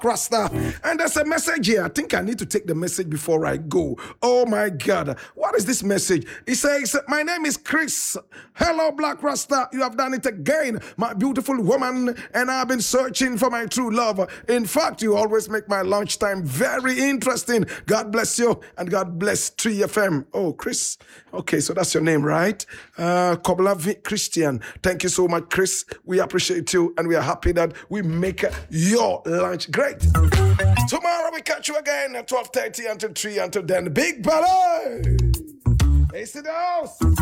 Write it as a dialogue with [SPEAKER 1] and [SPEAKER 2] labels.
[SPEAKER 1] Rasta. And there's a message here. I think I need to take the message before I go. Oh my God. What is this message? It says, my name is Chris. Hello, Black Rasta. You have done it again, my beautiful woman. And I've been searching for my true love. In fact, you always make my lunchtime very interesting. God bless you. And God bless 3FM. Oh, Chris. Okay, so that's your name, right? Kobla Christian. Thank you so much, Chris. We appreciate you. And we are happy that we make your lunch great. Tomorrow we catch you again at 12:30 until 3. Until then, big ballet. Ace in the house.